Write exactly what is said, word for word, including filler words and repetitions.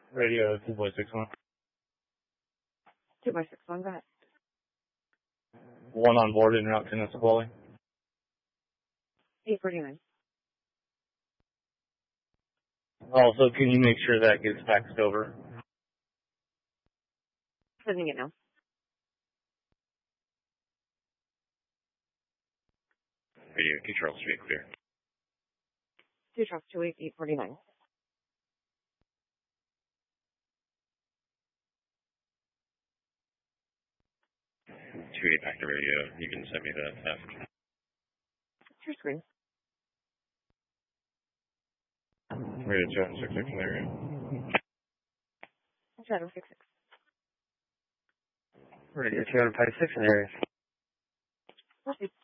Radio two point six one. two by six one, go ahead. One on board en route to Nisqually. eight forty-nine. Also, can you make sure that gets faxed over? Sending it now. Radio control, straight clear. two trucks, two eight, eight forty-nine. two eight back to radio. You can send me the theft. It's your screen. Radio two six six in area. Shadow six six. Radio two five six in area. Okay.